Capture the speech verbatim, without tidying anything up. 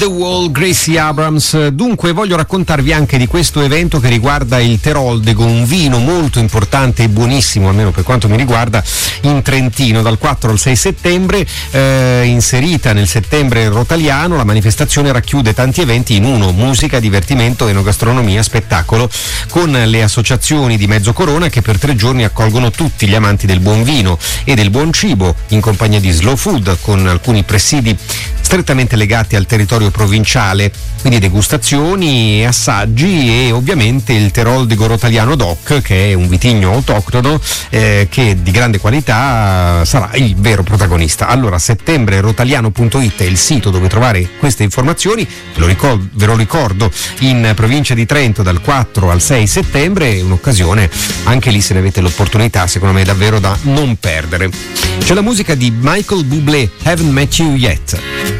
the Wall, Gracie Abrams. Dunque voglio raccontarvi anche di questo evento che riguarda il Teroldego, un vino molto importante e buonissimo, almeno per quanto mi riguarda, in Trentino, dal quattro al sei settembre. Eh, inserita nel settembre rotaliano, la manifestazione racchiude tanti eventi in uno: musica, divertimento, enogastronomia, spettacolo, con le associazioni di Mezzocorona che per tre giorni accolgono tutti gli amanti del buon vino e del buon cibo, in compagnia di Slow Food, con alcuni presidi strettamente legati al territorio provinciale, quindi degustazioni, assaggi e ovviamente il Teroldego Rotaliano Doc, che è un vitigno autoctono eh, che di grande qualità sarà il vero protagonista. Allora, settembre rotaliano punto it è il sito dove trovare queste informazioni. Ve lo ricordo, ve lo ricordo in provincia di Trento dal quattro al sei settembre, è un'occasione, anche lì se ne avete l'opportunità, secondo me davvero da non perdere. C'è la musica di Michael Bublé, Haven't Met You Yet.